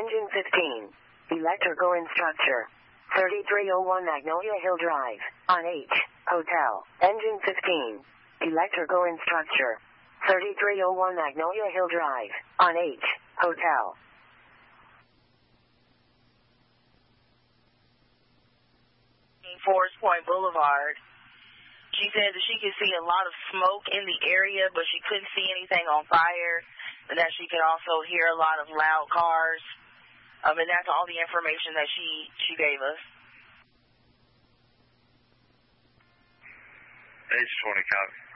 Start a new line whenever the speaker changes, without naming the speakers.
Engine 15. Electrical instructor. 3301 Magnolia Hill Drive. On H. Hotel. Engine 15. Electrical instructor. 3301 Magnolia Hill Drive. On H. Hotel.
Forest Point Boulevard. She said that she could see a lot of smoke in the area, but she couldn't see anything on fire, and that she could also hear a lot of loud cars. And that's all the information that she gave us.
H20 copy.